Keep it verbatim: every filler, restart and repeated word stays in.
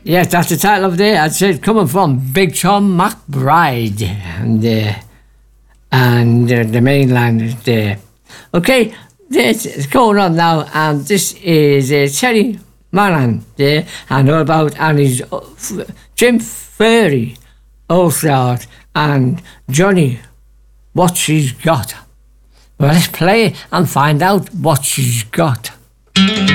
Yes, that's the title of the day. I said coming from Big Tom McBride and uh, and uh, the mainland is there. Okay, this is going on now, and this is uh, Terry Malan there, and all about and his uh, f- Jim Ferry, Old and Johnny. What she's got. Well, let's play and find out what she's got.